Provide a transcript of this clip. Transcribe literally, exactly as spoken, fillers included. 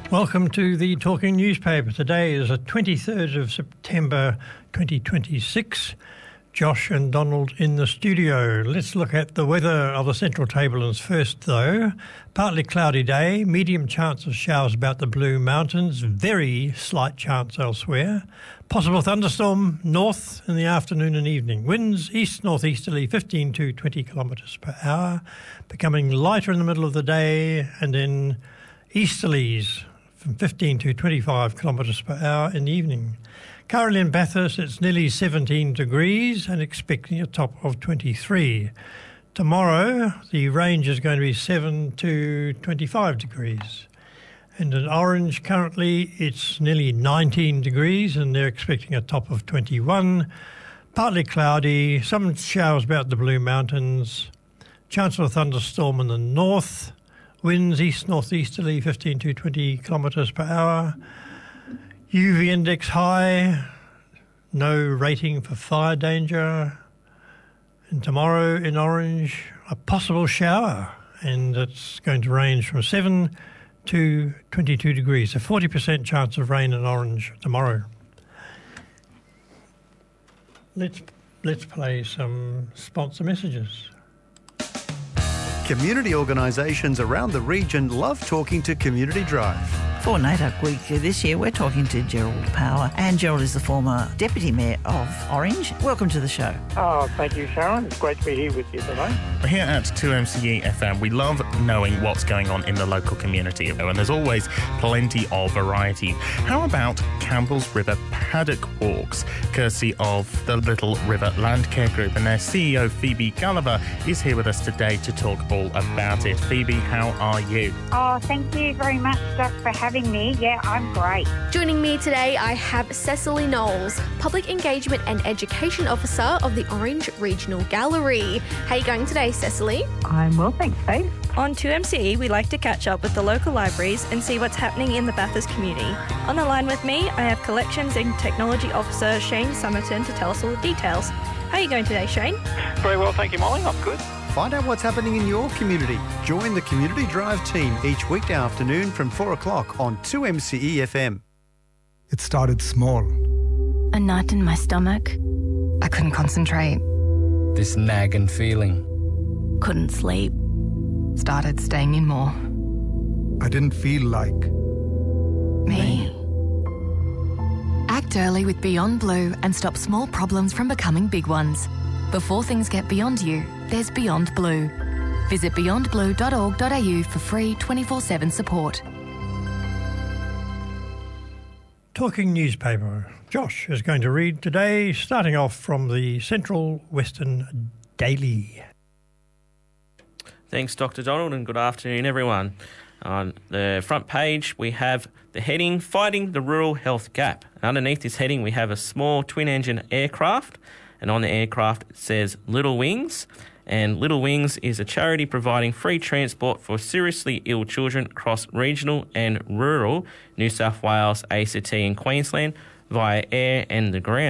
Welcome to the Talking Newspaper. Today is the twenty-third of September twenty twenty-six. Josh and Donald in the studio. Let's look at the weather of the Central Tablelands first, though. Partly cloudy day, medium chance of showers about the Blue Mountains, very slight chance elsewhere. Possible thunderstorm north in the afternoon and evening. Winds east-northeasterly fifteen to twenty kilometres per hour, becoming lighter in the middle of the day, and then easterlies from fifteen to twenty-five kilometres per hour in the evening. Currently in Bathurst, it's nearly seventeen degrees and expecting a top of twenty-three. Tomorrow, the range is going to be seven to twenty-five degrees. And in Orange, currently, it's nearly nineteen degrees and they're expecting a top of twenty-one. Partly cloudy, some showers about the Blue Mountains. Chance of a thunderstorm in the north. Winds east-northeasterly fifteen to twenty kilometres per hour. U V index high, no rating for fire danger. And tomorrow in Orange, a possible shower, and it's going to range from seven to twenty-two degrees. A forty percent chance of rain in Orange tomorrow. Let's, let's play some sponsor messages. Community organisations around the region love talking to Community Drive. For NAIDOC Week this year, we're talking to Gerald Power, and Gerald is the former Deputy Mayor of Orange. Welcome to the show. Oh, thank you, Sharon. It's great to be here with you today. Here at two M C E F M, we love knowing what's going on in the local community, and there's always plenty of variety. How about Campbell's River Paddock Walks, courtesy of the Little River Landcare Group, and their C E O, Phoebe Gulliver, is here with us today to talk all about it. Phoebe, how are you? Oh, thank you very much, Doc, for having me. Yeah, I'm great. Joining me today, I have Cecily Knowles, Public Engagement and Education Officer of the Orange Regional Gallery. How are you going today, Cecily? I'm well, thanks, Faith. On two M C E, we like to catch up with the local libraries and see what's happening in the Bathurst community. On the line with me, I have Collections and Technology Officer Shane Summerton to tell us all the details. How are you going today, Shane? Very well, thank you, Molly. I'm good. Find out what's happening in your community. Join the Community Drive team each weekday afternoon from four o'clock on two M C E F M. It started small. A knot in my stomach. I couldn't concentrate. This nagging feeling. Couldn't sleep. Started staying in more. I didn't feel like me. Act early with Beyond Blue and stop small problems from becoming big ones. Before things get beyond you, there's Beyond Blue. Visit beyond blue dot org dot a u for free twenty-four seven support. Talking Newspaper. Josh is going to read today, starting off from the Central Western Daily. Thanks, Doctor Donald, and good afternoon, everyone. On the front page, we have the heading, Fighting the Rural Health Gap. And underneath this heading, we have a small twin-engine aircraft, and on the aircraft it says Little Wings. And Little Wings is a charity providing free transport for seriously ill children across regional and rural New South Wales, A C T and Queensland via air and the ground.